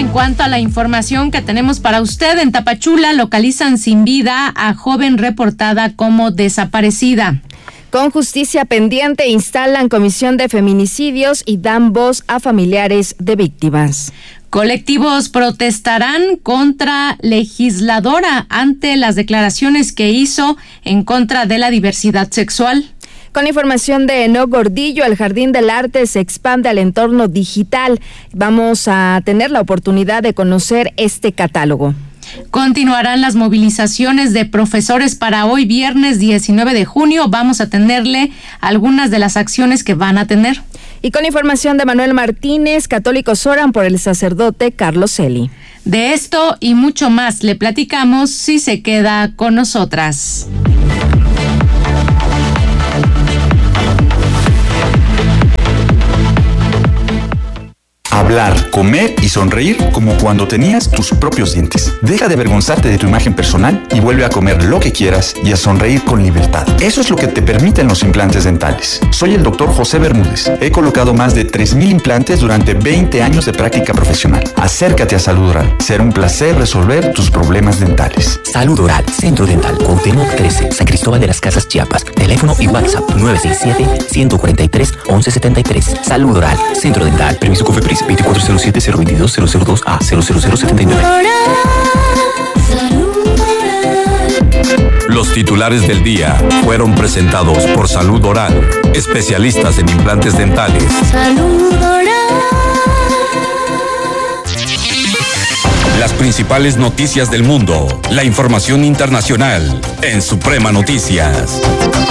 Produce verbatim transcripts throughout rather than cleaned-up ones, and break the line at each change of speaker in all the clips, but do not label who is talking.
en cuanto a la información que tenemos para usted, en Tapachula localizan sin vida a joven reportada como desaparecida.
Con justicia pendiente, instalan comisión de feminicidios y dan voz a familiares de víctimas.
Colectivos protestarán contra legisladora ante las declaraciones que hizo en contra de la diversidad sexual.
Con información de Enoc Gordillo, el Jardín del Arte se expande al entorno digital. Vamos a tener la oportunidad de conocer este catálogo.
Continuarán las movilizaciones de profesores para hoy viernes diecinueve de junio. Vamos a tenerle algunas de las acciones que van a tener.
Y con información de Manuel Martínez, católicos oran por el sacerdote Carlos Celi.
De esto y mucho más le platicamos si se queda con nosotras.
Hablar, comer y sonreír como cuando tenías tus propios dientes. Deja de avergonzarte de tu imagen personal y vuelve a comer lo que quieras y a sonreír con libertad. Eso es lo que te permiten los implantes dentales. Soy el doctor José Bermúdez. He colocado más de tres mil implantes durante veinte años de práctica profesional. Acércate a Salud Oral. Será un placer resolver tus problemas dentales.
Salud Oral, Centro Dental, Cuauhtémoc trece, San Cristóbal de las Casas, Chiapas. Teléfono y WhatsApp nueve seis siete, uno cuatro tres, once setenta y tres. Salud Oral, Centro Dental. Permiso COFEPRIS veinticuatro cero siete cero veintidós cero cero dos A cero cero cero setenta y nueve.
Los titulares del día fueron presentados por Salud Oral, especialistas en implantes dentales. Salud Oral. Las principales noticias del mundo, la información internacional en Suprema Noticias.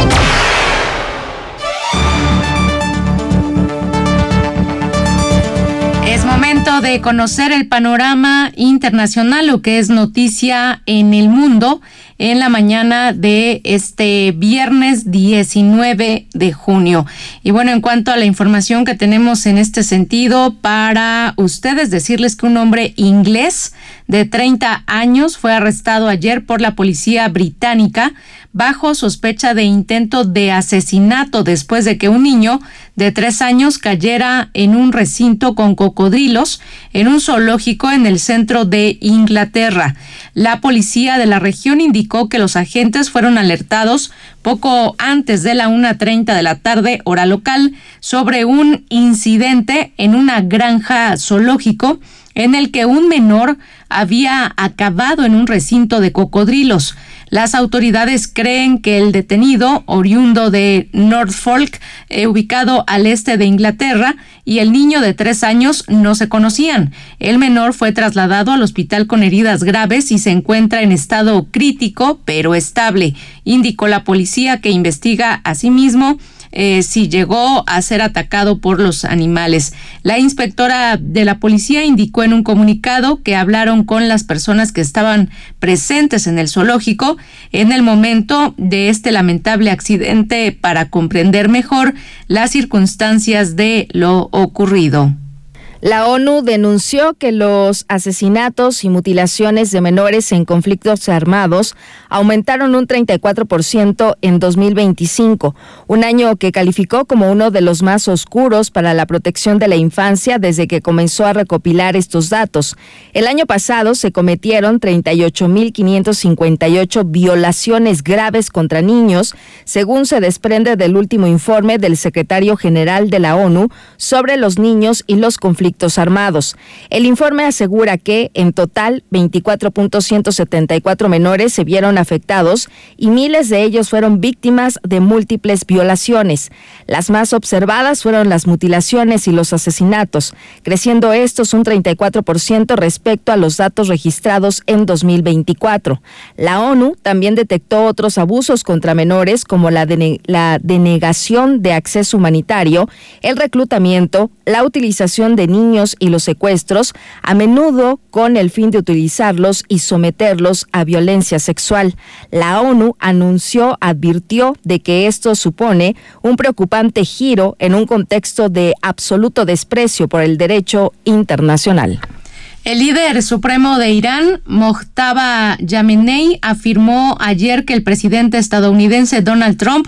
De conocer el panorama internacional, lo que es noticia en el mundo, en la mañana de este viernes diecinueve de junio. Y bueno, en cuanto a la información que tenemos en este sentido para ustedes, decirles que un hombre inglés de treinta años fue arrestado ayer por la policía británica bajo sospecha de intento de asesinato después de que un niño de tres años cayera en un recinto con cocodrilos en un zoológico en el centro de Inglaterra. La policía de la región indicó que los agentes fueron alertados poco antes de la una treinta de la tarde, hora local, sobre un incidente en una granja zoológico en el que un menor había acabado en un recinto de cocodrilos. Las autoridades creen que el detenido, oriundo de Norfolk, eh, ubicado al este de Inglaterra, y el niño de tres años no se conocían. El menor fue trasladado al hospital con heridas graves y se encuentra en estado crítico, pero estable, indicó la policía, que investiga asimismo Eh, si llegó a ser atacado por los animales. La inspectora de la policía indicó en un comunicado que hablaron con las personas que estaban presentes en el zoológico en el momento de este lamentable accidente para comprender mejor las circunstancias de lo ocurrido.
La ONU denunció que los asesinatos y mutilaciones de menores en conflictos armados aumentaron un treinta y cuatro por ciento en dos mil veinticinco, un año que calificó como uno de los más oscuros para la protección de la infancia desde que comenzó a recopilar estos datos. El año pasado se cometieron treinta y ocho mil quinientas cincuenta y ocho violaciones graves contra niños, según se desprende del último informe del secretario general de la ONU sobre los niños y los conflictos armados. El informe asegura que, en total, veinticuatro mil ciento setenta y cuatro menores se vieron afectados y miles de ellos fueron víctimas de múltiples violaciones. Las más observadas fueron las mutilaciones y los asesinatos, creciendo estos un treinta y cuatro por ciento respecto a los datos registrados en dos mil veinticuatro. La ONU también detectó otros abusos contra menores, como la, dene- la denegación de acceso humanitario, el reclutamiento, la utilización de niños y los secuestros, a menudo con el fin de utilizarlos y someterlos a violencia sexual. La ONU anunció, advirtió de que esto supone un preocupante giro en un contexto de absoluto desprecio por el derecho internacional.
El líder supremo de Irán, Mojtaba Khamenei, afirmó ayer que el presidente estadounidense Donald Trump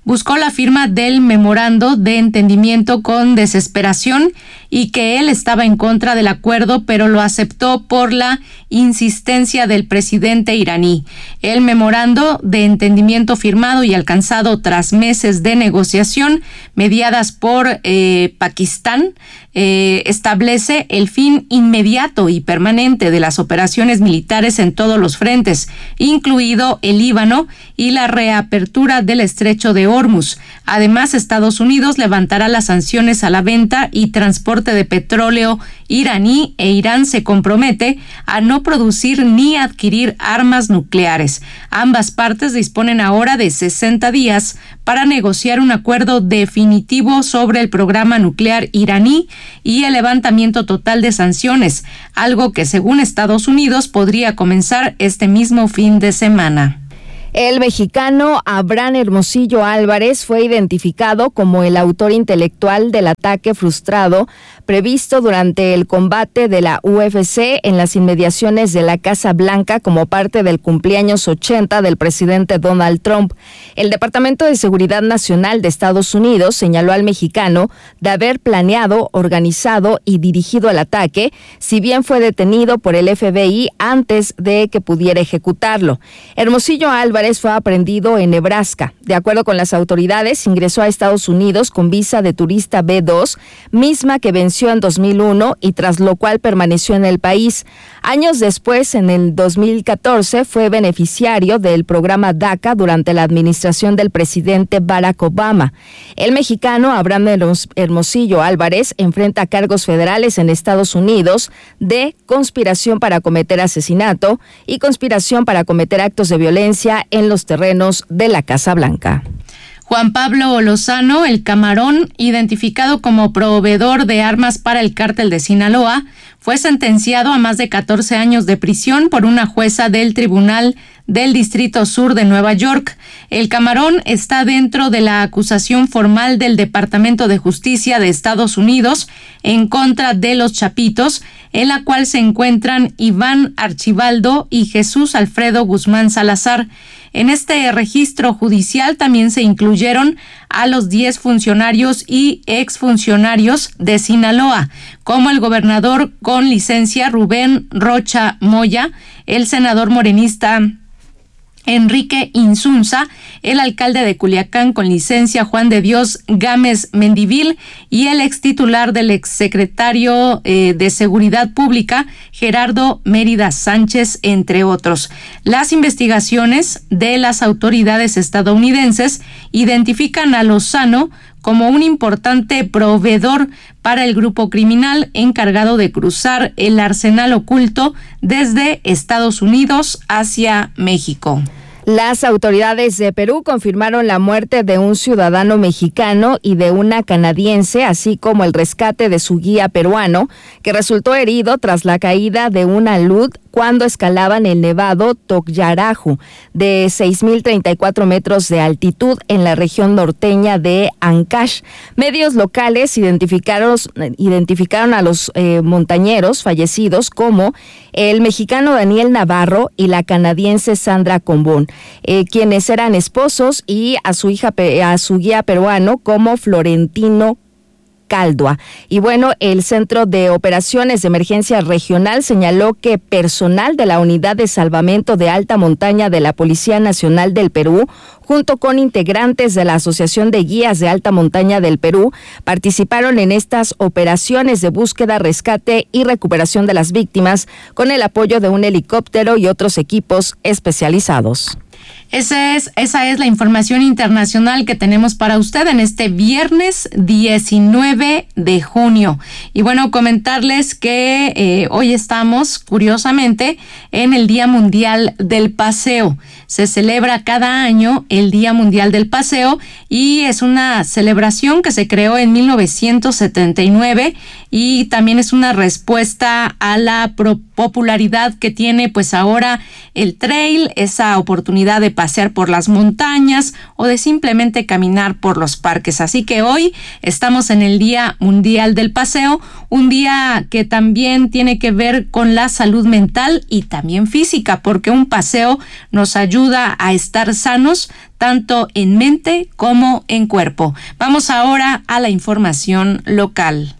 buscó la firma del memorando de entendimiento con desesperación y que él estaba en contra del acuerdo, pero lo aceptó por la insistencia del presidente iraní. El memorando de entendimiento firmado y alcanzado tras meses de negociación mediadas por eh, Pakistán eh, establece el fin inmediato y permanente de las operaciones militares en todos los frentes, incluido el Líbano, y la reapertura del estrecho de Hormuz. Además, Estados Unidos levantará las sanciones a la venta y transporte de petróleo iraní, e Irán se compromete a no producir ni adquirir armas nucleares. Ambas partes disponen ahora de sesenta días para negociar un acuerdo definitivo sobre el programa nuclear iraní y el levantamiento total de sanciones, algo que según Estados Unidos podría comenzar este mismo fin de semana.
El mexicano Abraham Hermosillo Álvarez fue identificado como el autor intelectual del ataque frustrado previsto durante el combate de la U F C en las inmediaciones de la Casa Blanca como parte del cumpleaños ochenta del presidente Donald Trump. El Departamento de Seguridad Nacional de Estados Unidos señaló al mexicano de haber planeado, organizado y dirigido el ataque, si bien fue detenido por el F B I antes de que pudiera ejecutarlo. Hermosillo Álvarez fue aprehendido en Nebraska. De acuerdo con las autoridades, ingresó a Estados Unidos con visa de turista B dos, misma que venció en dos mil uno y tras lo cual permaneció en el país. Años después, en el dos mil catorce, fue beneficiario del programa DACA durante la administración del presidente Barack Obama. El mexicano Abraham Hermosillo Álvarez enfrenta cargos federales en Estados Unidos de conspiración para cometer asesinato y conspiración para cometer actos de violencia en los terrenos de la Casa Blanca.
Juan Pablo Lozano, el Camarón, identificado como proveedor de armas para el cártel de Sinaloa, fue sentenciado a más de catorce años de prisión por una jueza del Tribunal del Distrito Sur de Nueva York. El Camarón está dentro de la acusación formal del Departamento de Justicia de Estados Unidos en contra de los Chapitos, en la cual se encuentran Iván Archibaldo y Jesús Alfredo Guzmán Salazar. En este registro judicial también se incluyeron a los diez funcionarios y exfuncionarios de Sinaloa, como el gobernador con licencia Rubén Rocha Moya, el senador morenista Enrique Insunza, el alcalde de Culiacán con licencia Juan de Dios Gámez Mendivil y el extitular del exsecretario eh, de Seguridad Pública Gerardo Mérida Sánchez, entre otros. Las investigaciones de las autoridades estadounidenses identifican a Lozano como un importante proveedor para el grupo criminal encargado de cruzar el arsenal oculto desde Estados Unidos hacia México.
Las autoridades de Perú confirmaron la muerte de un ciudadano mexicano y de una canadiense, así como el rescate de su guía peruano, que resultó herido tras la caída de una alud cuando escalaban el nevado Tokyaraju, de seis mil treinta y cuatro metros de altitud en la región norteña de Ancash. Medios locales identificaron, identificaron a los eh, montañeros fallecidos como el mexicano Daniel Navarro y la canadiense Sandra Combón, eh, quienes eran esposos, y a su hija, a su guía peruano como Florentino Caldua. Y bueno, el Centro de Operaciones de Emergencia Regional señaló que personal de la Unidad de Salvamento de Alta Montaña de la Policía Nacional del Perú, junto con integrantes de la Asociación de Guías de Alta Montaña del Perú, participaron en estas operaciones de búsqueda, rescate y recuperación de las víctimas con el apoyo de un helicóptero y otros equipos especializados.
Esa es, esa es la información internacional que tenemos para usted en este viernes diecinueve de junio. Y bueno, comentarles que eh, hoy estamos, curiosamente, en el Día Mundial del Paseo. Se celebra cada año el Día Mundial del Paseo y es una celebración que se creó en mil novecientos setenta y nueve y también es una respuesta a la popularidad que tiene pues ahora el trail, esa oportunidad de pasear por las montañas o de simplemente caminar por los parques. Así que hoy estamos en el Día Mundial del Paseo, un día que también tiene que ver con la salud mental y también física, porque un paseo nos ayuda a estar sanos tanto en mente como en cuerpo. Vamos ahora a la información local.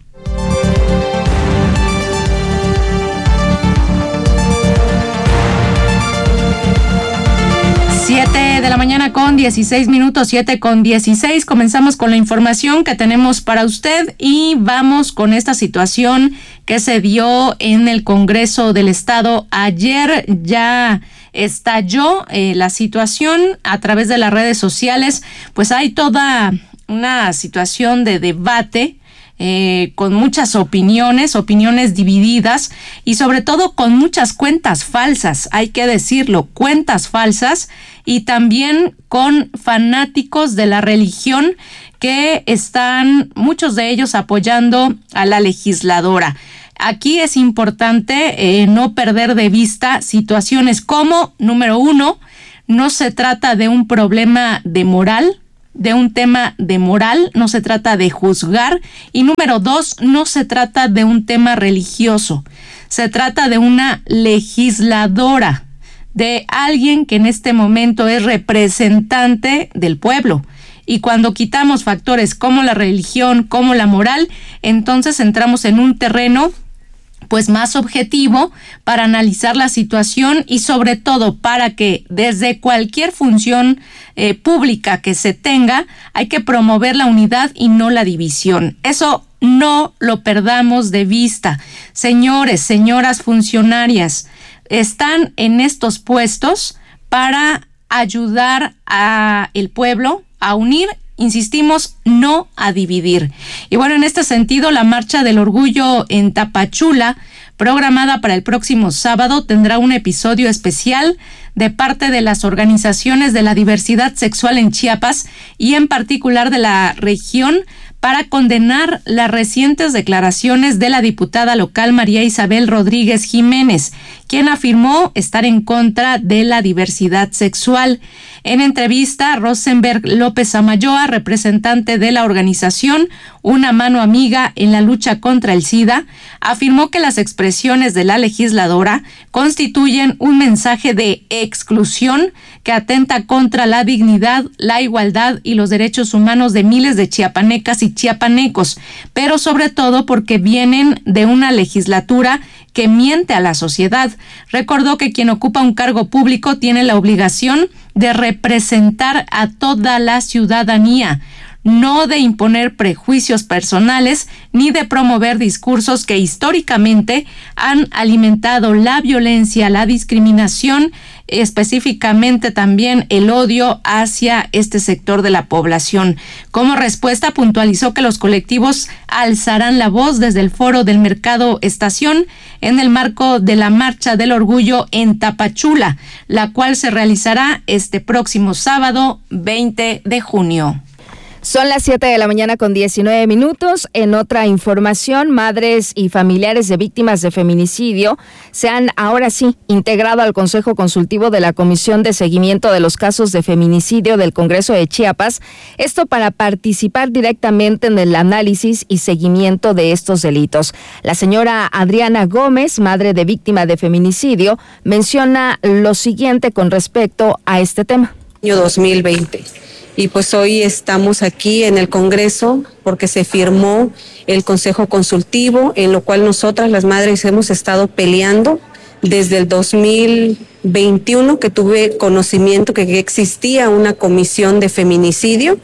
siete de la mañana con dieciséis minutos, siete con dieciséis. Comenzamos con la información que tenemos para usted y vamos con esta situación que se dio en el Congreso del Estado. Ayer ya estalló eh, la situación a través de las redes sociales. Pues hay toda una situación de debate Eh, con muchas opiniones, opiniones divididas y sobre todo con muchas cuentas falsas, hay que decirlo, cuentas falsas y también con fanáticos de la religión que están, muchos de ellos apoyando a la legisladora. Aquí es importante eh, no perder de vista situaciones como, número uno, no se trata de un problema de moral, de un tema de moral, no se trata de juzgar, y número dos, no se trata de un tema religioso, se trata de una legisladora, de alguien que en este momento es representante del pueblo. Y cuando quitamos factores como la religión, como la moral, entonces entramos en un terreno pues más objetivo para analizar la situación y sobre todo para que desde cualquier función eh, pública que se tenga hay que promover la unidad y no la división. Eso no lo perdamos de vista. Señores, señoras funcionarias, están en estos puestos para ayudar a el pueblo a unir, insistimos, no a dividir. Y bueno, en este sentido, la Marcha del Orgullo en Tapachula, programada para el próximo sábado, tendrá un episodio especial de parte de las organizaciones de la diversidad sexual en Chiapas y en particular de la región, para condenar las recientes declaraciones de la diputada local María Isabel Rodríguez Jiménez, quien afirmó estar en contra de la diversidad sexual. En entrevista, Rosenberg López Amayoa, representante de la organización Una Mano Amiga en la lucha contra el SIDA, afirmó que las expresiones de la legisladora constituyen un mensaje de exclusión que atenta contra la dignidad, la igualdad y los derechos humanos de miles de chiapanecas y chiapanecos, pero sobre todo porque vienen de una legislatura que miente a la sociedad. Recordó que quien ocupa un cargo público tiene la obligación de representar a toda la ciudadanía, no de imponer prejuicios personales ni de promover discursos que históricamente han alimentado la violencia, la discriminación, específicamente también el odio hacia este sector de la población. Como respuesta, puntualizó que los colectivos alzarán la voz desde el Foro del Mercado Estación en el marco de la Marcha del Orgullo en Tapachula, la cual se realizará este próximo sábado veinte de junio.
Son las siete de la mañana con diecinueve minutos. En otra información, madres y familiares de víctimas de feminicidio se han ahora sí integrado al Consejo Consultivo de la Comisión de Seguimiento de los Casos de Feminicidio del Congreso de Chiapas, esto para participar directamente en el análisis y seguimiento de estos delitos. La señora Adriana Gómez, madre de víctima de feminicidio, menciona lo siguiente con respecto a este tema.
Año dos mil veinte. Y pues hoy estamos aquí en el Congreso porque se firmó el Consejo Consultivo, en lo cual nosotras las madres hemos estado peleando desde el dos mil veintiuno, que tuve conocimiento que existía una comisión de feminicidio.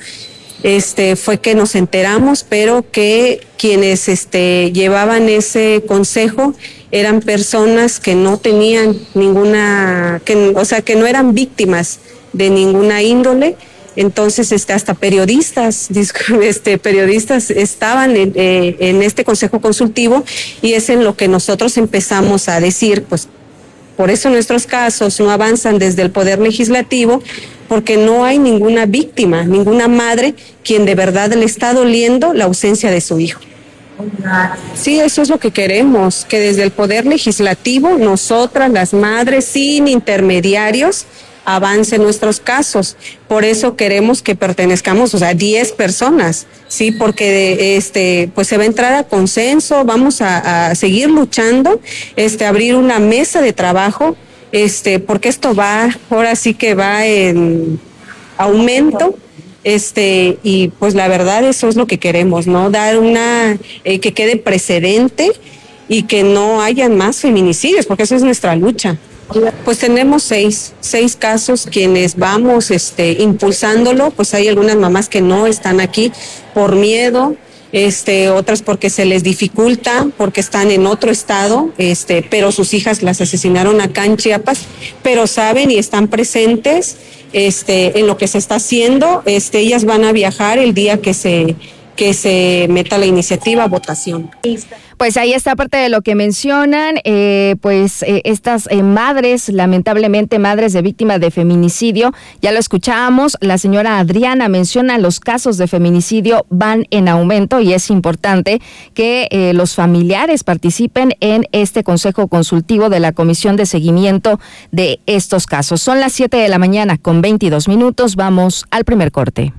Este fue que nos enteramos, pero que quienes este llevaban ese consejo eran personas que no tenían ninguna, que, o sea, que no eran víctimas de ninguna índole. Entonces, este, hasta periodistas, este, periodistas estaban en, eh, en este consejo consultivo, y es en lo que nosotros empezamos a decir, pues, por eso nuestros casos no avanzan desde el Poder Legislativo, porque no hay ninguna víctima, ninguna madre quien de verdad le está doliendo la ausencia de su hijo. Sí, eso es lo que queremos, que desde el Poder Legislativo, nosotras, las madres, sin intermediarios, avance nuestros casos. Por eso queremos que pertenezcamos, o sea, diez personas, sí, porque este, pues se va a entrar a consenso, vamos a, a seguir luchando, este, abrir una mesa de trabajo, este, porque esto va, ahora sí que va en aumento. Este, y pues la verdad eso es lo que queremos, ¿no? Dar una, eh, que quede precedente y que no hayan más feminicidios, porque eso es nuestra lucha. Pues tenemos seis, seis casos quienes vamos este, impulsándolo, pues hay algunas mamás que no están aquí por miedo, este, otras porque se les dificulta, porque están en otro estado, este, pero sus hijas las asesinaron acá en Chiapas, pero saben y están presentes este, en lo que se está haciendo. Este, ellas van a viajar el día que se, que se meta la iniciativa a votación.
Pues ahí está parte de lo que mencionan, eh, pues eh, estas eh, madres, lamentablemente madres de víctimas de feminicidio, ya lo escuchábamos, la señora Adriana menciona los casos de feminicidio van en aumento y es importante que eh, los familiares participen en este consejo consultivo de la Comisión de Seguimiento de estos casos. Son las siete de la mañana con veintidós minutos, vamos al primer corte.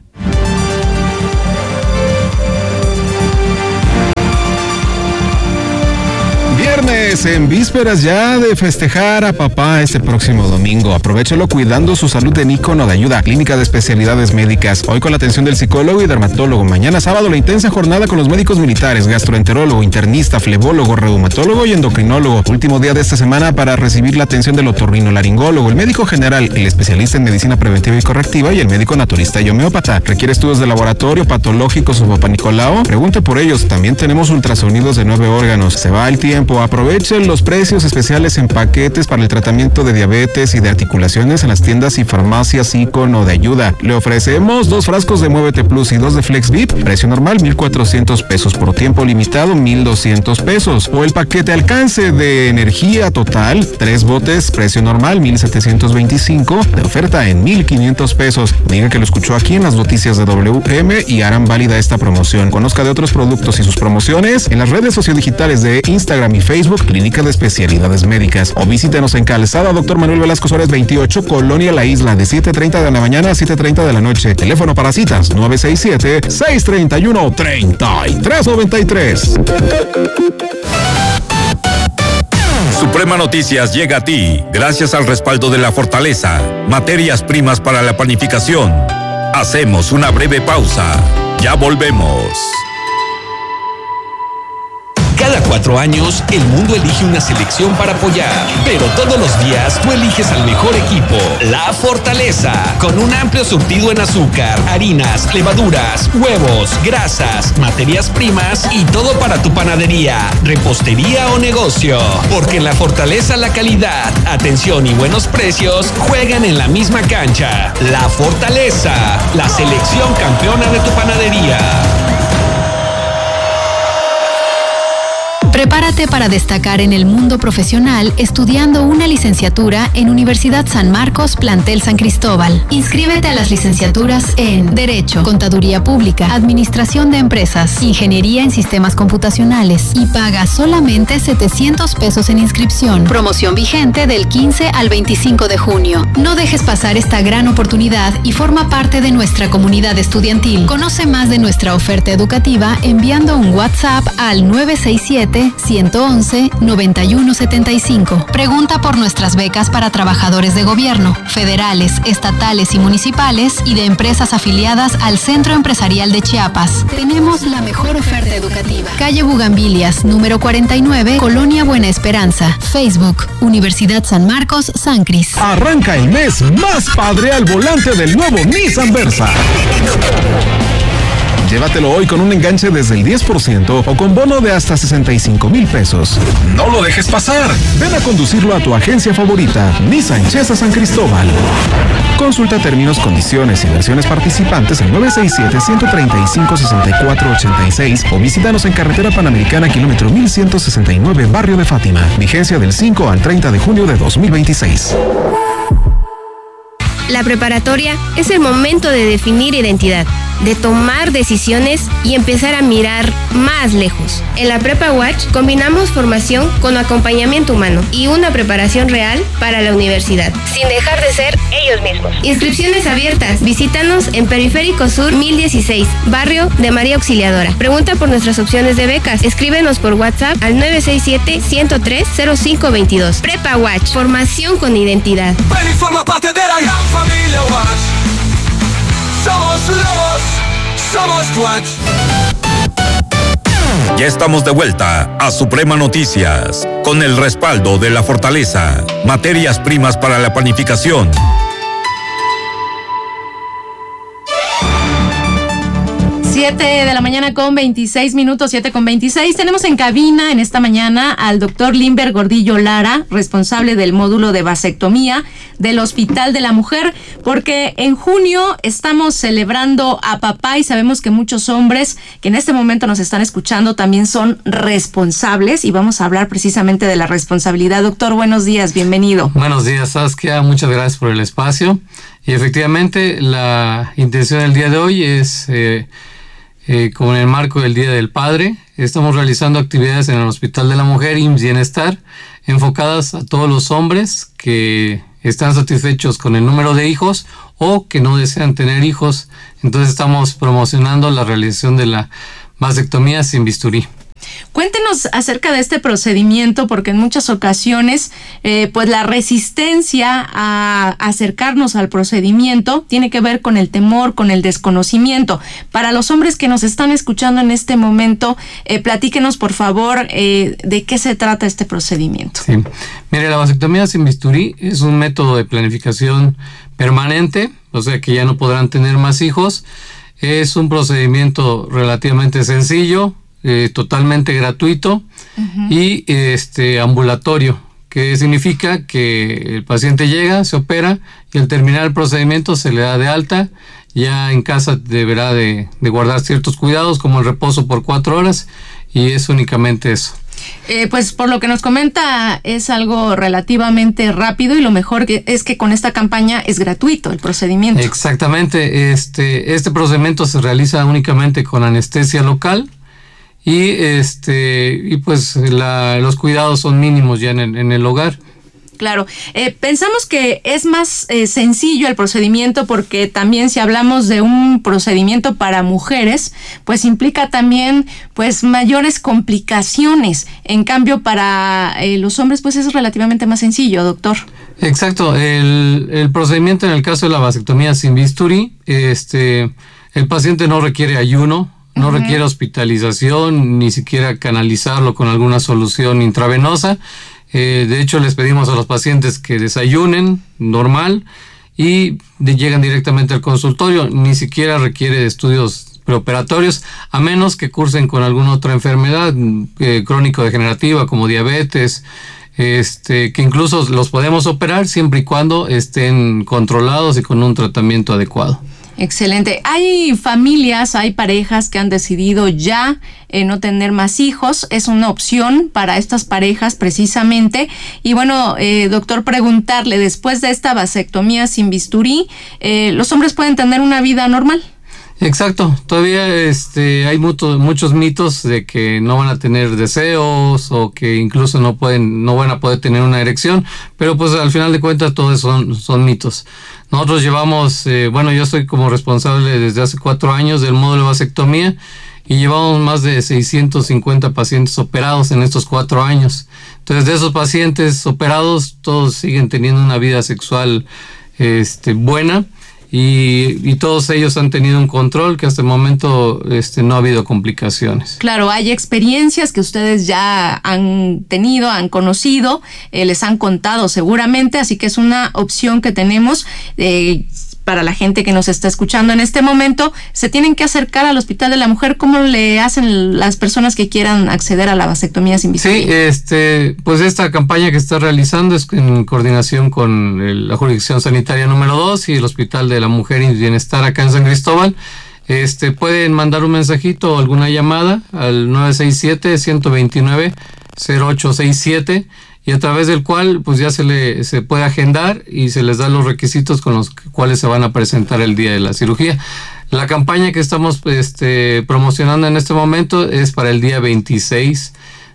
Viernes, en vísperas ya de festejar a papá este próximo domingo. Aprovechalo cuidando su salud en Ícono de Ayuda, clínica de especialidades médicas. Hoy con la atención del psicólogo y dermatólogo. Mañana sábado la intensa jornada con los médicos militares, gastroenterólogo, internista, flebólogo, reumatólogo y endocrinólogo. Último día de esta semana para recibir la atención del otorrinolaringólogo, el médico general, el especialista en medicina preventiva y correctiva y el médico naturista y homeópata. ¿Requiere estudios de laboratorio, patológicos o Papá Nicolau? Pregunte por ellos. También tenemos ultrasonidos de nueve órganos. Se va el tiempo. Aprovechen los precios especiales en paquetes para el tratamiento de diabetes y de articulaciones en las tiendas y farmacias Ícono de Ayuda. Le ofrecemos dos frascos de Muévete Plus y dos de Flex V I P. Precio normal mil cuatrocientos pesos, por tiempo limitado mil doscientos pesos. O el paquete alcance de energía total, tres botes, precio normal mil setecientos veinticinco, de oferta en mil quinientos pesos. Diga que lo escuchó aquí en las noticias de W M y harán válida esta promoción. Conozca de otros productos y sus promociones en las redes sociodigitales de Instagram y Facebook, Clínica de Especialidades Médicas, o visítenos en Calzada Doctor Manuel Velasco Suárez veintiocho, Colonia La Isla, de siete treinta de la mañana a siete treinta de la noche. Teléfono para citas nueve seis siete, seis tres uno, tres tres nueve tres.
Suprema Noticias llega a ti gracias al respaldo de La Fortaleza, materias primas para la panificación. Hacemos una breve pausa. Ya volvemos.
Cada cuatro años, el mundo elige una selección para apoyar, pero todos los días tú eliges al mejor equipo, La Fortaleza, con un amplio surtido en azúcar, harinas, levaduras, huevos, grasas, materias primas y todo para tu panadería, repostería o negocio. Porque en La Fortaleza la calidad, atención y buenos precios juegan en la misma cancha. La Fortaleza, la selección campeona de tu panadería.
Prepárate para destacar en el mundo profesional estudiando una licenciatura en Universidad San Marcos, Plantel San Cristóbal. Inscríbete a las licenciaturas en Derecho, Contaduría Pública, Administración de Empresas, Ingeniería en Sistemas Computacionales y paga solamente setecientos pesos en inscripción. Promoción vigente del quince al veinticinco de junio. No dejes pasar esta gran oportunidad y forma parte de nuestra comunidad estudiantil. Conoce más de nuestra oferta educativa enviando un WhatsApp al nueve seis siete, uno once, noventa y uno setenta y cinco. Pregunta por nuestras becas para trabajadores de gobierno, federales, estatales y municipales y de empresas afiliadas al Centro Empresarial de Chiapas. Tenemos la mejor oferta educativa. Calle Bugambilias, número cuarenta y nueve, Colonia Buena Esperanza. Facebook, Universidad San Marcos, San Cris.
Arranca el mes más padre al volante del nuevo Nissan Versa. Llévatelo hoy con un enganche desde el diez por ciento o con bono de hasta sesenta y cinco mil pesos. No lo dejes pasar. Ven a conducirlo a tu agencia favorita, Nissan Chesa San Cristóbal. Consulta términos, condiciones y versiones participantes en nueve seis siete, uno tres cinco, seis cuatro ocho seis o visítanos en Carretera Panamericana, kilómetro mil ciento sesenta y nueve, Barrio de Fátima. Vigencia del cinco al treinta de junio de dos mil veintiséis.
La preparatoria es el momento de definir identidad, de tomar decisiones y empezar a mirar más lejos. En la Prepa Watch combinamos formación con acompañamiento humano y una preparación real para la universidad, sin dejar de ser ellos mismos. Inscripciones abiertas. Visítanos en Periférico Sur mil dieciséis, barrio de María Auxiliadora. Pregunta por nuestras opciones de becas. Escríbenos por WhatsApp al nueve seis siete, ciento tres, cero cinco veintidós. Prepa Watch, formación con identidad.
Ven y forma parte de la gran familia Watch. Somos los, somos Watch.
Ya estamos de vuelta a Suprema Noticias, con el respaldo de La Fortaleza, materias primas para la panificación.
siete de la mañana con veintiséis minutos, siete con veintiséis. Tenemos en cabina en esta mañana al doctor Limber Gordillo Lara, responsable del módulo de vasectomía del Hospital de la Mujer, porque en junio estamos celebrando a papá y sabemos que muchos hombres que en este momento nos están escuchando también son responsables y vamos a hablar precisamente de la responsabilidad. Doctor, buenos días, bienvenido.
Buenos días, Saskia, muchas gracias por el espacio. Y efectivamente la intención del día de hoy es... Eh, Eh, como en el marco del Día del Padre, estamos realizando actividades en el Hospital de la Mujer I M S S Bienestar enfocadas a todos los hombres que están satisfechos con el número de hijos o que no desean tener hijos. Entonces estamos promocionando la realización de la vasectomía sin bisturí.
Cuéntenos acerca de este procedimiento, porque en muchas ocasiones eh, pues la resistencia a acercarnos al procedimiento tiene que ver con el temor, con el desconocimiento. Para los hombres que nos están escuchando en este momento, eh, platíquenos por favor eh, de qué se trata este procedimiento.
Sí, mire, la vasectomía sin bisturí es un método de planificación permanente, o sea que ya no podrán tener más hijos. Es un procedimiento relativamente sencillo, Eh, totalmente gratuito uh-huh. y este ambulatorio, que significa que el paciente llega, se opera y al terminar el procedimiento se le da de alta. Ya en casa deberá de, de guardar ciertos cuidados como el reposo por cuatro horas y es únicamente eso.
Eh, pues por lo que nos comenta es algo relativamente rápido y lo mejor que es que con esta campaña es gratuito el procedimiento.
Exactamente, este, este procedimiento se realiza únicamente con anestesia local. Y este y pues la, los cuidados son mínimos ya en el, en el hogar.
Claro, eh, pensamos que es más eh, sencillo el procedimiento porque también si hablamos de un procedimiento para mujeres, pues implica también pues mayores complicaciones. En cambio para eh, los hombres pues es relativamente más sencillo, doctor.
Exacto, el, el procedimiento en el caso de la vasectomía sin bisturí, este, el paciente no requiere ayuno. No uh-huh. requiere hospitalización, ni siquiera canalizarlo con alguna solución intravenosa. Eh, de hecho, les pedimos a los pacientes que desayunen normal y de, llegan directamente al consultorio. Ni siquiera requiere de estudios preoperatorios, a menos que cursen con alguna otra enfermedad eh, crónico-degenerativa como diabetes, este, que incluso los podemos operar siempre y cuando estén controlados y con un tratamiento adecuado.
Excelente. Hay familias, hay parejas que han decidido ya eh, no tener más hijos. Es una opción para estas parejas precisamente. Y bueno, eh, doctor, preguntarle, después de esta vasectomía sin bisturí, eh, ¿los hombres pueden tener una vida normal?
Exacto. Todavía este, hay mucho, muchos mitos de que no van a tener deseos o que incluso no pueden, no van a poder tener una erección, pero pues al final de cuentas todos son, son mitos. Nosotros llevamos, eh, bueno, yo soy como responsable desde hace cuatro años del módulo de vasectomía y llevamos más de seiscientos cincuenta pacientes operados en estos cuatro años. Entonces, de esos pacientes operados, todos siguen teniendo una vida sexual este, buena y, y todos ellos han tenido un control que hasta el momento este, no ha habido complicaciones.
Claro, hay experiencias que ustedes ya han tenido, han conocido, eh, les han contado seguramente, así que es una opción que tenemos eh, para la gente que nos está escuchando en este momento. Se tienen que acercar al Hospital de la Mujer. ¿Cómo le hacen las personas que quieran acceder a la vasectomía sin bisturí?
Sí, este, pues esta campaña que está realizando es en coordinación con el, la jurisdicción sanitaria número dos y el Hospital de la Mujer y Bienestar acá en San Cristóbal. Este, pueden mandar un mensajito o alguna llamada al nueve seis siete, uno dos nueve, cero ocho seis siete, y a través del cual pues ya se le se puede agendar y se les da los requisitos con los cuales se van a presentar el día de la cirugía. La campaña que estamos este, promocionando en este momento es para el día veintiséis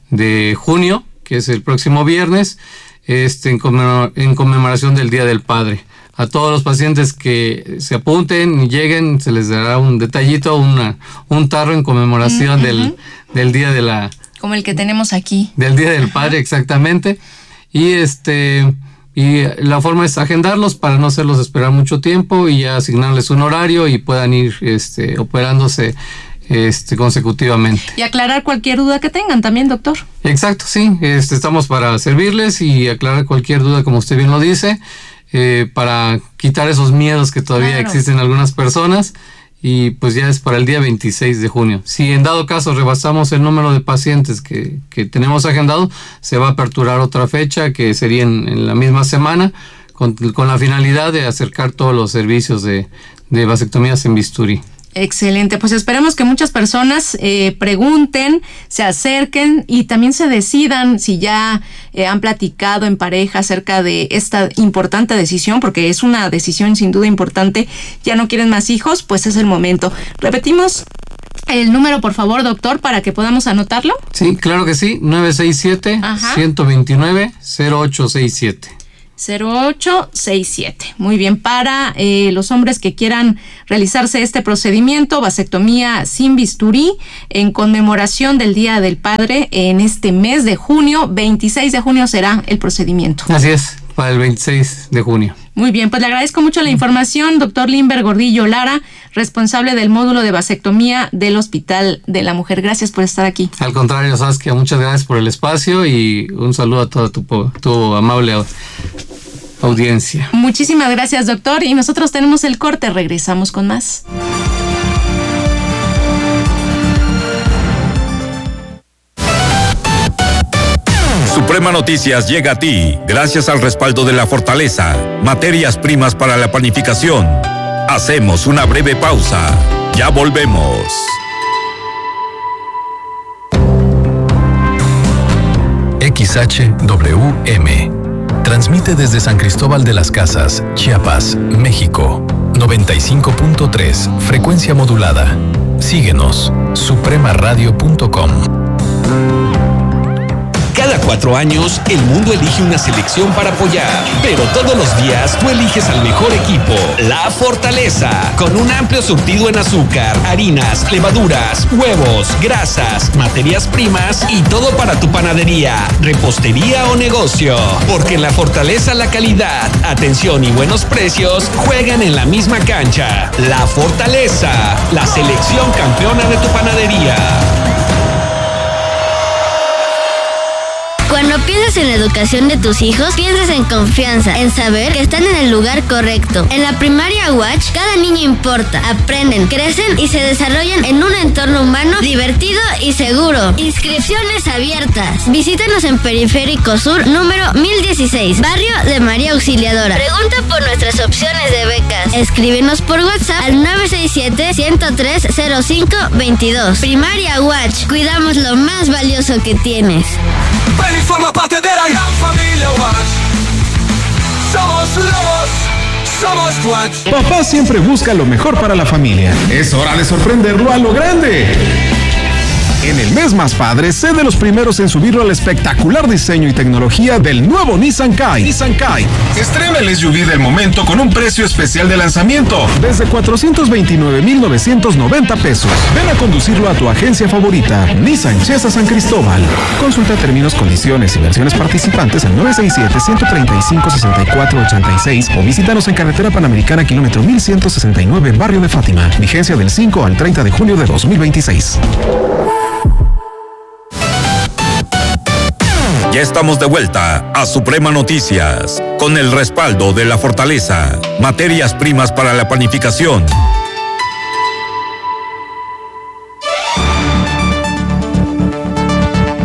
de junio, que es el próximo viernes, este, en, conmemor- en conmemoración del Día del Padre. A todos los pacientes que se apunten y lleguen, se les dará un detallito, una, un tarro en conmemoración mm-hmm. del, del Día de la...
Como el que tenemos aquí.
Del Día del Padre, exactamente. Y este... Y la forma es agendarlos para no hacerlos esperar mucho tiempo y ya asignarles un horario y puedan ir este, operándose este, consecutivamente.
Y aclarar cualquier duda que tengan también, doctor.
Exacto, sí. Este, estamos para servirles y aclarar cualquier duda, como usted bien lo dice, eh, para quitar esos miedos que todavía claro. existen en algunas personas. Y pues ya es para el día veintiséis de junio. Si en dado caso rebasamos el número de pacientes que, que tenemos agendado, se va a aperturar otra fecha que sería en, en la misma semana, con, con la finalidad de acercar todos los servicios de, de vasectomías en bisturí.
Excelente, pues esperemos que muchas personas eh, pregunten, se acerquen y también se decidan si ya eh, han platicado en pareja acerca de esta importante decisión, porque es una decisión sin duda importante. Ya no quieren más hijos, pues es el momento. Repetimos el número, por favor, doctor, para que podamos anotarlo.
Sí, claro que sí, nueve seis siete, uno dos nueve, cero ocho seis siete.
cero ocho seis siete. Muy bien, para eh, los hombres que quieran realizarse este procedimiento, vasectomía sin bisturí, en conmemoración del Día del Padre, en este mes de junio, veintiséis de junio será el procedimiento.
Así es, para el veintiséis de junio.
Muy bien, pues le agradezco mucho la información, doctor Limber Gordillo Lara, responsable del módulo de vasectomía del Hospital de la Mujer. Gracias por estar aquí.
Al contrario, Saskia, muchas gracias por el espacio y un saludo a toda tu, tu amable audiencia.
Muchísimas gracias, doctor, y nosotros tenemos el corte, regresamos con más.
Suprema Noticias llega a ti gracias al respaldo de La Fortaleza, materias primas para la panificación. Hacemos una breve pausa. Ya volvemos.
X H W M transmite desde San Cristóbal de las Casas, Chiapas, México. noventa y cinco punto tres, frecuencia modulada. Síguenos, suprema radio punto com.
Cada cuatro años, el mundo elige una selección para apoyar, pero todos los días tú eliges al mejor equipo, La Fortaleza, con un amplio surtido en azúcar, harinas, levaduras, huevos, grasas, materias primas y todo para tu panadería, repostería o negocio. Porque en La Fortaleza la calidad, atención y buenos precios juegan en la misma cancha. La Fortaleza, la selección campeona de tu panadería.
Cuando piensas en la educación de tus hijos, piensas en confianza, en saber que están en el lugar correcto. En la primaria Watch, cada niño importa. Aprenden, crecen y se desarrollan en un entorno humano, divertido y seguro. Inscripciones abiertas. Visítanos en Periférico Sur, número mil dieciséis, barrio de María Auxiliadora. Pregunta por nuestras opciones de becas. Escríbenos por WhatsApp al nueve seis siete, uno cero tres, cero cinco dos dos. Primaria Watch, cuidamos lo más valioso que tienes.
Ven y forma parte de la gran familia Watch. Somos los, somos Watch.
Papá siempre busca lo mejor para la familia. Es hora de sorprenderlo a lo grande. En el mes más padre, sé de los primeros en subirlo al espectacular diseño y tecnología del nuevo Nissan Kite. Nissan Kite. Estrena el S U V del momento con un precio especial de lanzamiento desde cuatrocientos veintinueve mil novecientos noventa pesos. Ven a conducirlo a tu agencia favorita, Nissan Chesa San Cristóbal. Consulta términos, condiciones y versiones participantes al nueve seis siete, uno tres cinco, seis cuatro ocho seis o visítanos en Carretera Panamericana kilómetro mil ciento sesenta y nueve, Barrio de Fátima. Vigencia del cinco al treinta de junio de dos mil veintiséis.
Ya estamos de vuelta a Suprema Noticias, con el respaldo de La Fortaleza, materias primas para la panificación.
Si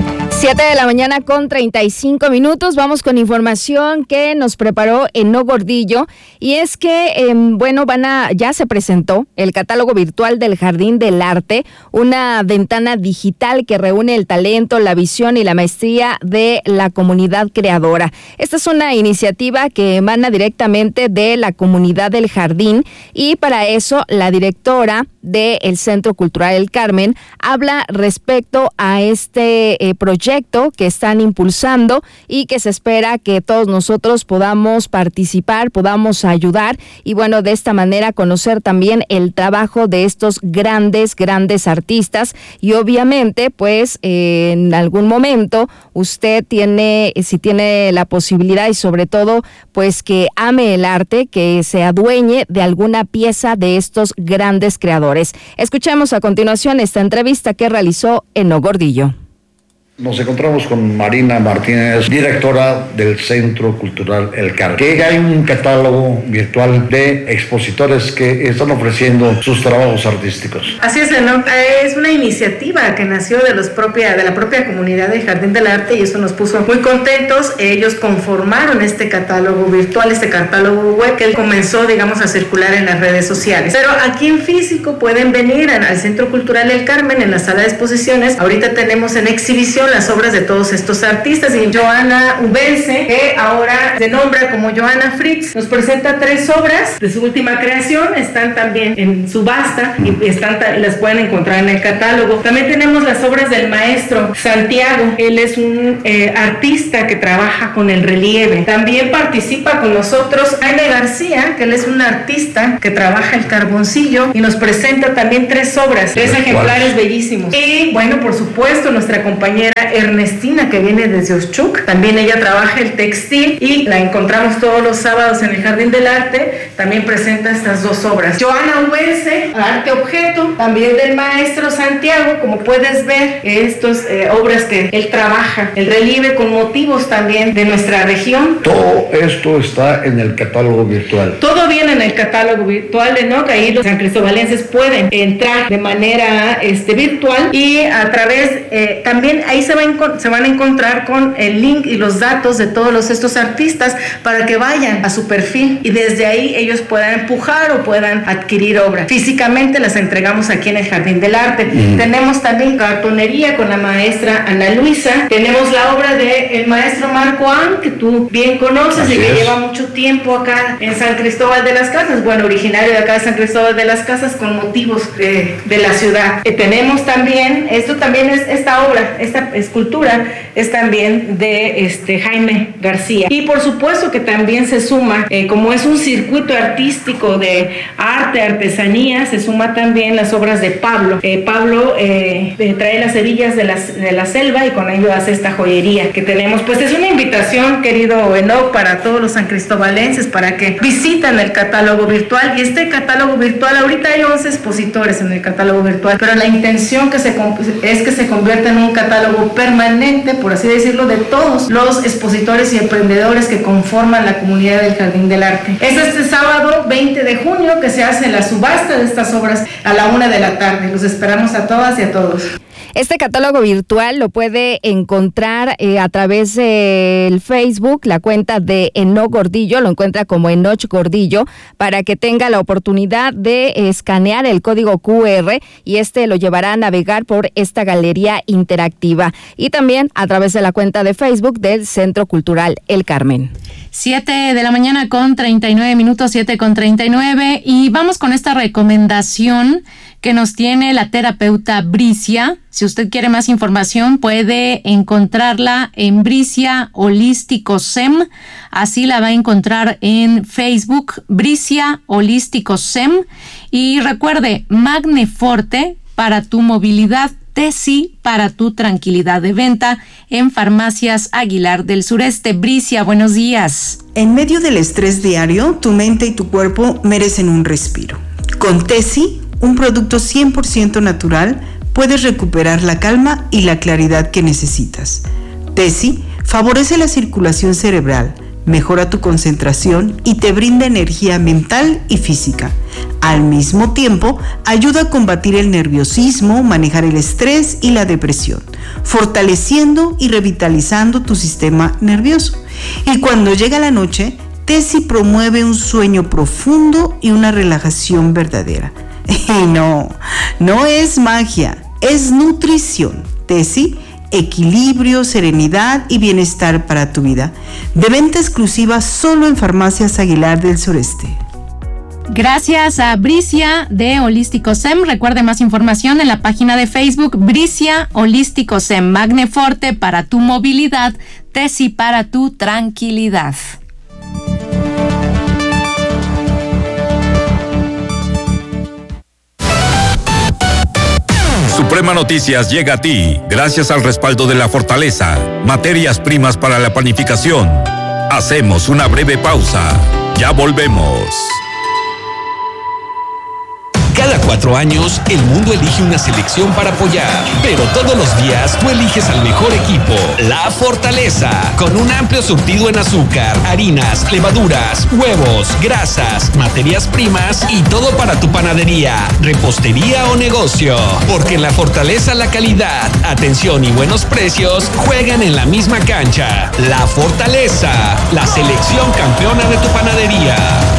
Siete de la mañana con treinta y cinco minutos. Vamos con información que nos preparó Eno Gordillo. Y es que, eh, bueno, van a, ya se presentó el catálogo virtual del Jardín del Arte, una ventana digital que reúne el talento, la visión y la maestría de la comunidad creadora. Esta es una iniciativa que emana directamente de la comunidad del jardín, y para eso la directora del Centro Cultural El Carmen habla respecto a este eh, proyecto que están impulsando y que se espera que todos nosotros podamos participar, podamos ayudar y bueno, de esta manera conocer también el trabajo de estos grandes, grandes artistas. Y obviamente pues eh, en algún momento usted tiene, si tiene la posibilidad y sobre todo pues que ame el arte, que se adueñe de alguna pieza de estos grandes creadores. Escuchemos a continuación esta entrevista que realizó Eno Gordillo.
Nos encontramos con Marina Martínez, directora del Centro Cultural El Carmen, que hay un catálogo virtual de expositores que están ofreciendo sus trabajos artísticos.
Así es, ¿no? Es una iniciativa que nació de, los propia, de la propia comunidad del Jardín del Arte y eso nos puso muy contentos. Ellos conformaron este catálogo virtual, este catálogo web que comenzó, digamos, a circular en las redes sociales. Pero aquí en físico pueden venir al Centro Cultural El Carmen, en la sala de exposiciones. Ahorita tenemos en exhibición las obras de todos estos artistas, y Joana Ubense, que ahora se nombra como Joana Fritz, nos presenta tres obras de su última creación. Están también en subasta y están, las pueden encontrar en el catálogo. También tenemos las obras del maestro Santiago. Él es un eh, artista que trabaja con el relieve. También participa con nosotros Jaime García, que él es un artista que trabaja el carboncillo y nos presenta también tres obras, tres ejemplares bellísimos. Y bueno, por supuesto, nuestra compañera Ernestina, que viene desde Oshchuk, también ella trabaja el textil y la encontramos todos los sábados en el Jardín del Arte. También presenta estas dos obras. Joana Ubense, arte objeto, también del maestro Santiago. Como puedes ver, estas eh, obras que él trabaja, el relieve con motivos también de nuestra región.
Todo esto está en el catálogo virtual.
Todo viene en el catálogo virtual de N O C. Ahí los sancristobalenses pueden entrar de manera este, virtual y a través, eh, también ahí se, va a, se van a encontrar con el link y los datos de todos los, estos artistas para que vayan a su perfil y desde ahí ellos puedan empujar o puedan adquirir obra. Físicamente las entregamos aquí en el Jardín del Arte. Mm. Tenemos también cartonería con la maestra Ana Luisa. Tenemos la obra del maestro Marco Am, que tú bien conoces. Así y que es. Lleva mucho tiempo acá en San Cristóbal de las Casas, bueno, originario de acá de San Cristóbal de las Casas, con motivos de, de la ciudad. Eh, tenemos también, esto también es esta obra, esta escultura es también de este Jaime García. Y por supuesto que también se suma, eh, como es un circuito artístico de arte, artesanía, se suma también las obras de Pablo. Eh, Pablo eh, trae las hebillas de la, de la selva y con ello hace esta joyería que tenemos. Pues es una invitación, querido Enoch, para todos los sancristobalenses para que visiten el catálogo virtual. Y este catálogo virtual, ahorita hay once expositores en el catálogo virtual, pero la intención que se, es que se convierta en un catálogo permanente, por así decirlo, de todos los expositores y emprendedores que conforman la comunidad del Jardín del Arte. Es este sábado veinte de junio que se hace la subasta de estas obras a la una de la tarde. Los esperamos a todas y a todos.
Este catálogo virtual lo puede encontrar eh, a través del Facebook, la cuenta de Eno Gordillo, lo encuentra como Enoch Gordillo, para que tenga la oportunidad de escanear el código cu erre y este lo llevará a navegar por esta galería interactiva. Y también a través de la cuenta de Facebook del Centro Cultural El Carmen.
Siete de la mañana con treinta y nueve minutos, siete con treinta y nueve, y vamos con esta recomendación que nos tiene la terapeuta Bricia. Si usted quiere más información, puede encontrarla en Bricia Holístico SEM. Así la va a encontrar en Facebook, Bricia Holístico SEM. Y recuerde, Magneforte para tu movilidad, Tesi para tu tranquilidad, de venta en Farmacias Aguilar del Sureste. Bricia, buenos días.
En medio del estrés diario, tu mente y tu cuerpo merecen un respiro. Con Tesi, un producto cien por ciento natural, puedes recuperar la calma y la claridad que necesitas. Tesi favorece la circulación cerebral, mejora tu concentración y te brinda energía mental y física. Al mismo tiempo, ayuda a combatir el nerviosismo, manejar el estrés y la depresión, fortaleciendo y revitalizando tu sistema nervioso. Y cuando llega la noche, Tesi promueve un sueño profundo y una relajación verdadera. Y no, no es magia, es nutrición. Tesi, equilibrio, serenidad y bienestar para tu vida. De venta exclusiva solo en Farmacias Aguilar del Sureste.
Gracias a Bricia de Holístico Sem. Recuerde más información en la página de Facebook Bricia Holístico Sem. Magneforte para tu movilidad, Tesi para tu tranquilidad.
Suprema Noticias llega a ti gracias al respaldo de la Fortaleza, materias primas para la panificación. Hacemos una breve pausa. Ya volvemos.
Cada cuatro años, el mundo elige una selección para apoyar, pero todos los días tú eliges al mejor equipo, La Fortaleza, con un amplio surtido en azúcar, harinas, levaduras, huevos, grasas, materias primas y todo para tu panadería, repostería o negocio. Porque en La Fortaleza la calidad, atención y buenos precios juegan en la misma cancha. La Fortaleza, la selección campeona de tu panadería.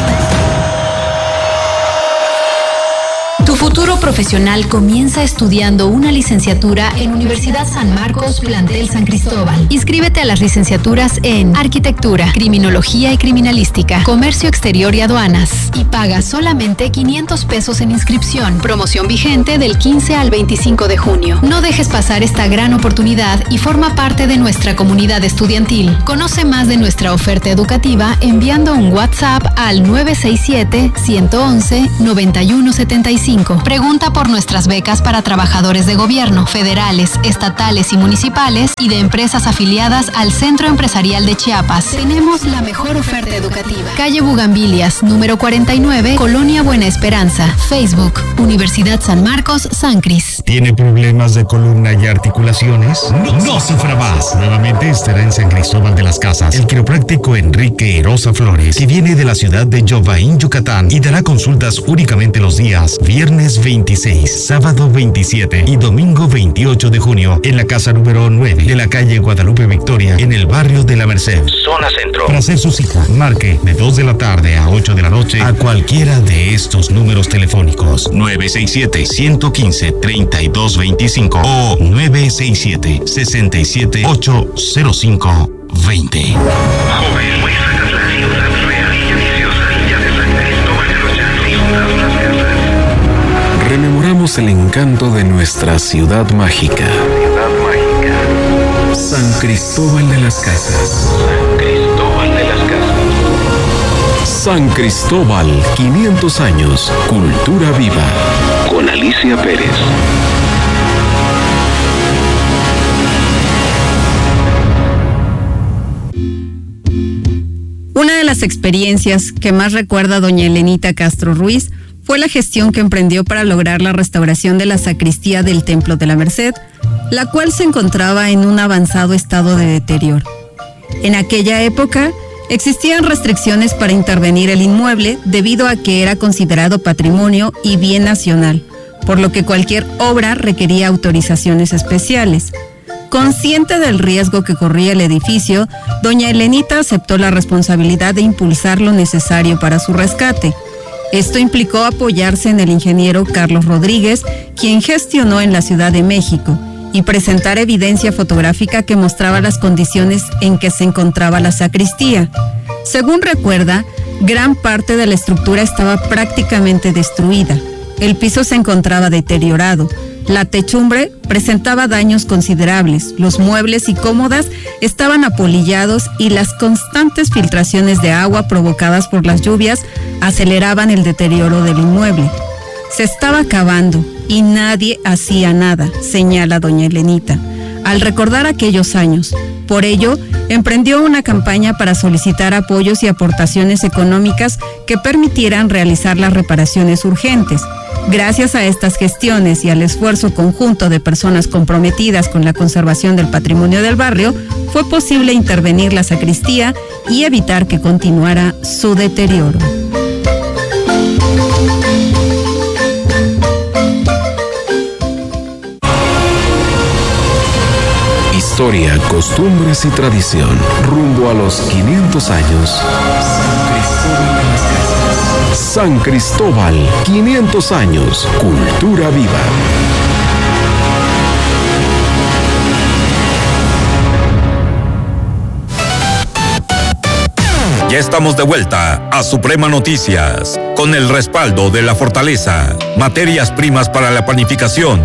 Tu futuro profesional comienza estudiando una licenciatura en Universidad San Marcos, Plantel San Cristóbal. Inscríbete a las licenciaturas en Arquitectura, Criminología y Criminalística, Comercio Exterior y Aduanas. Y paga solamente quinientos pesos en inscripción. Promoción vigente del quince al veinticinco de junio. No dejes pasar esta gran oportunidad y forma parte de nuestra comunidad estudiantil. Conoce más de nuestra oferta educativa enviando un WhatsApp al nueve seis siete, uno uno uno, nueve uno siete cinco. Pregunta por nuestras becas para trabajadores de gobierno, federales, estatales y municipales y de empresas afiliadas al Centro Empresarial de Chiapas. Tenemos la mejor oferta educativa. Calle Bugambilias, número cuarenta y nueve, Colonia Buena Esperanza. Facebook, Universidad San Marcos, San Cris.
¿Tiene problemas de columna y articulaciones? No, no sufra más. Nuevamente estará en San Cristóbal de las Casas el quiropráctico Enrique Erosa Flores, que viene de la ciudad de Yovaín, Yucatán, y dará consultas únicamente los días viernes veintiséis, sábado veintisiete y domingo veintiocho de junio en la casa número nueve de la calle Guadalupe Victoria, en el barrio de La Merced, zona centro. Para hacer su cita, marque de dos de la tarde a ocho de la noche a cualquiera de estos números telefónicos: nueve seis siete, uno uno cinco, tres dos dos cinco o nueve seis siete, seis siete, ocho cero cinco dos cero. Joven, muéstranos la ciudad real y deliciosa ya de San Cristóbal de los Llanos y juntas las casas. Rememoramos el encanto de nuestra ciudad mágica. Ciudad mágica. San Cristóbal de las Casas. San Cristóbal de las Casas. San Cristóbal, quinientos años, cultura viva. Con Alicia Pérez.
Una de las experiencias que más recuerda doña Elenita Castro Ruiz fue la gestión que emprendió para lograr la restauración de la sacristía del Templo de la Merced, la cual se encontraba en un avanzado estado de deterioro. En aquella época existían restricciones para intervenir el inmueble debido a que era considerado patrimonio y bien nacional, por lo que cualquier obra requería autorizaciones especiales. Consciente del riesgo que corría el edificio, doña Elenita aceptó la responsabilidad de impulsar lo necesario para su rescate. Esto implicó apoyarse en el ingeniero Carlos Rodríguez, quien gestionó en la Ciudad de México, y presentar evidencia fotográfica que mostraba las condiciones en que se encontraba la sacristía. Según recuerda, gran parte de la estructura estaba prácticamente destruida. El piso se encontraba deteriorado. La techumbre presentaba daños considerables, los muebles y cómodas estaban apolillados y las constantes filtraciones de agua provocadas por las lluvias aceleraban el deterioro del inmueble. Se estaba acabando y nadie hacía nada, señala doña Elenita, al recordar aquellos años. Por ello, emprendió una campaña para solicitar apoyos y aportaciones económicas que permitieran realizar las reparaciones urgentes. Gracias a estas gestiones y al esfuerzo conjunto de personas comprometidas con la conservación del patrimonio del barrio, fue posible intervenir la sacristía y evitar que continuara su deterioro.
Historia, costumbres y tradición. Rumbo a los quinientos años. San Cristóbal, quinientos años. Cultura viva.
Ya estamos de vuelta a Suprema Noticias, con el respaldo de La Fortaleza, materias primas para la panificación.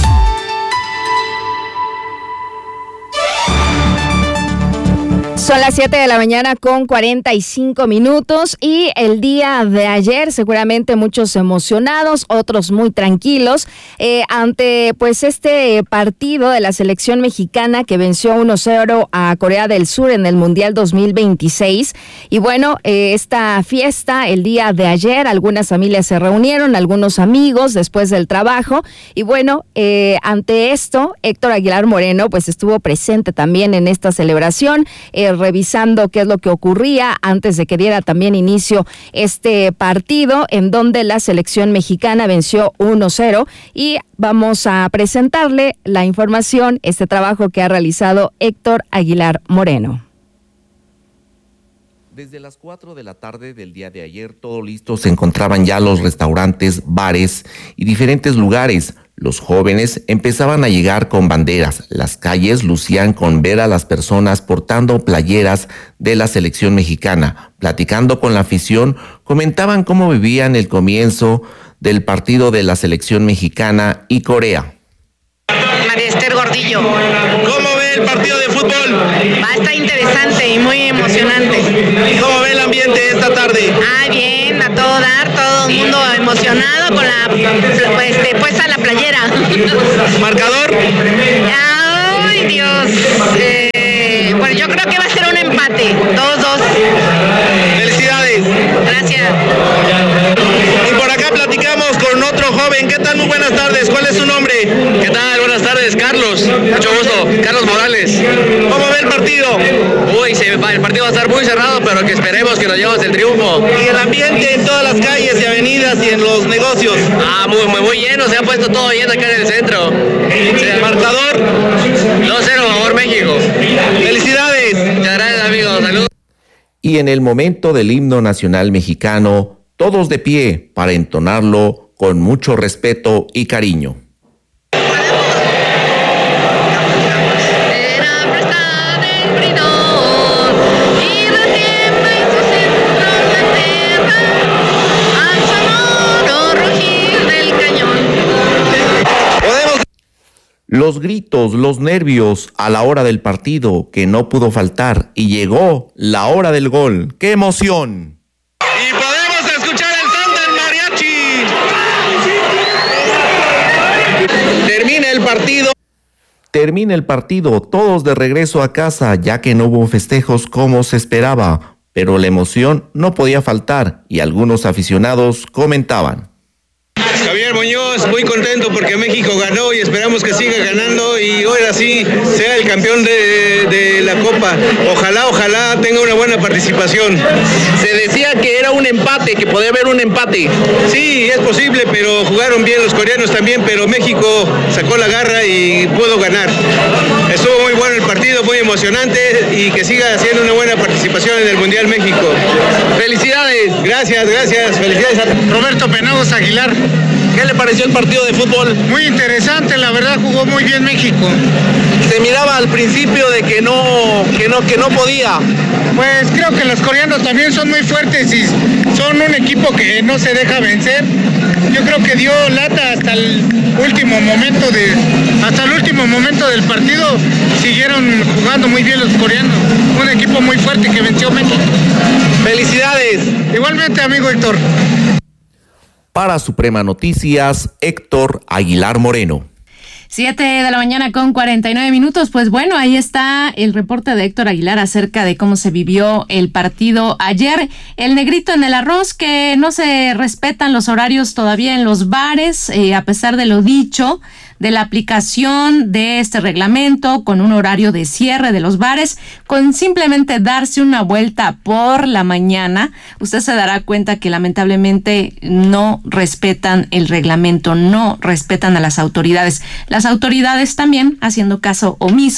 Son las siete de la mañana con cuarenta y cinco minutos y el día de ayer seguramente muchos emocionados, otros muy tranquilos eh, ante pues este partido de la selección mexicana que venció uno cero a Corea del Sur en el Mundial dos mil veintiséis. Y bueno, eh, esta fiesta el día de ayer, algunas familias se reunieron, algunos amigos después del trabajo y bueno, eh, ante esto Héctor Aguilar Moreno pues estuvo presente también en esta celebración, eh, revisando qué es lo que ocurría antes de que diera también inicio este partido en donde la selección mexicana venció uno cero y vamos a presentarle la información, este trabajo que ha realizado Héctor Aguilar Moreno.
Desde las cuatro de la tarde del día de ayer, todo listo, se encontraban ya los restaurantes, bares y diferentes lugares. Los jóvenes empezaban a llegar con banderas. Las calles lucían con ver a las personas portando playeras de la selección mexicana. Platicando con la afición, comentaban cómo vivían el comienzo del partido de la selección mexicana y Corea.
María Esther Gordillo. ¿Cómo ve el partido de fútbol? Va a estar interesante y muy emocionante. ¿Cómo ve el ambiente esta tarde? Ah, bien, a todo dar, todo el mundo emocionado con la pues, puesta la playera. ¿Marcador? Ay, Dios. Eh, bueno, yo creo que va a ser un empate, dos dos. Felicidades. Gracias. Y por acá platicamos con otro joven. ¿Qué tal? Muy buenas tardes. ¿Cuál es su nombre? ¿Qué tal? Buenas tardes, Carlos. Mucho gusto. Carlos Morales. ¿Cómo ve el partido? Uy, se va, el partido va a estar muy cerrado, pero que esperemos que nos llevemos el triunfo. ¿Y el ambiente en todas las calles y avenidas y en los negocios? Ah, muy, muy, muy lleno. Se ha puesto todo lleno acá en el centro. ¿El marcador? dos cero, a favor México. ¡Felicidades! Muchas gracias, amigos. Saludos.
Y en el momento del himno nacional mexicano, todos de pie para entonarlo con mucho respeto y cariño. Los gritos, los nervios a la hora del partido que no pudo faltar y llegó la hora del gol. ¡Qué emoción!
Y podemos escuchar el son del mariachi.
Termina el partido. Termina el partido, todos de regreso a casa, ya que no hubo festejos como se esperaba, pero la emoción no podía faltar y algunos aficionados comentaban.
Javier Muñoz, muy contento porque México ganó y esperamos que siga ganando y ahora sí sea el campeón de, de la Copa. Ojalá, ojalá tenga una buena participación. Se decía que era un empate, que podía haber un empate. Sí, es posible, pero jugaron bien los coreanos también, pero México sacó la garra y pudo ganar. Estuvo muy bueno el partido, muy emocionante y que siga haciendo una buena participación en el Mundial México. ¡Felicidades! Gracias, gracias. Felicidades a Roberto Penagos Aguilar. ¿Qué le pareció el partido de fútbol? Muy interesante, la verdad jugó muy bien México. Se miraba al principio de que no, que no, que no podía. Pues creo que los coreanos también son muy fuertes y son un equipo que no se deja vencer. Yo creo que dio lata hasta el último momento de, hasta el último momento del partido. Siguieron jugando muy bien los coreanos. Un equipo muy fuerte que venció México. Felicidades. Igualmente, amigo Héctor.
Para Suprema Noticias, Héctor Aguilar Moreno.
Siete de la mañana con cuarenta y nueve minutos. Pues bueno, ahí está el reporte de Héctor Aguilar acerca de cómo se vivió el partido ayer. El negrito en el arroz, que no se respetan los horarios todavía en los bares, eh, a pesar de lo dicho, de la aplicación de este reglamento con un horario de cierre de los bares, con simplemente darse una vuelta por la mañana, usted se dará cuenta que lamentablemente no respetan el reglamento, no respetan a las autoridades. Las autoridades también haciendo caso omiso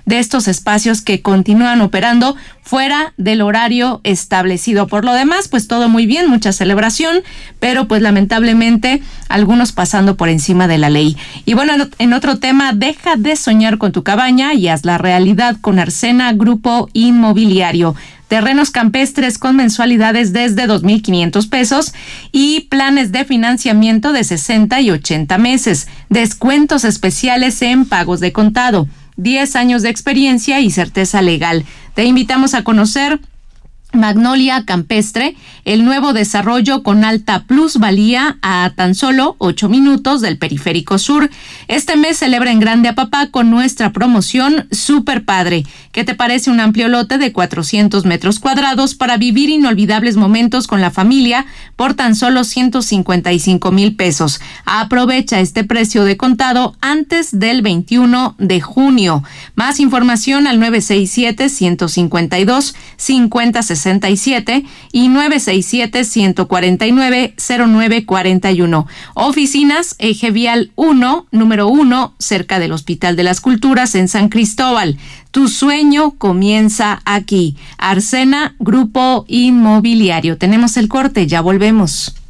de estos espacios que continúan operando fuera del horario establecido. Por lo demás, pues todo muy bien, mucha celebración, pero pues lamentablemente algunos pasando por encima de la ley. Y bueno, en otro tema, deja de soñar con tu cabaña y haz la realidad con Arsena Grupo Inmobiliario. Terrenos campestres con mensualidades desde dos mil quinientos pesos y planes de financiamiento de sesenta y ochenta meses. Descuentos especiales en pagos de contado. diez años de experiencia y certeza legal. Te invitamos a conocer Magnolia Campestre, el nuevo desarrollo con alta plusvalía a tan solo ocho minutos del Periférico Sur. Este mes celebra en grande a papá con nuestra promoción Super Padre. ¿Qué te parece un amplio lote de cuatrocientos metros cuadrados para vivir inolvidables momentos con la familia por tan solo ciento cincuenta y cinco mil pesos? Aprovecha este precio de contado antes del veintiuno de junio. Más información al nueve seis siete, uno cinco dos, cinco cero sesenta y siete y nueve seis siete, uno cuatro nueve, cero nueve cuatro uno. Oficinas Eje Vial uno, número uno, cerca del Hospital de las Culturas en San Cristóbal. Tu sueño comienza aquí. Arsena Grupo Inmobiliario. Tenemos el corte, ya volvemos.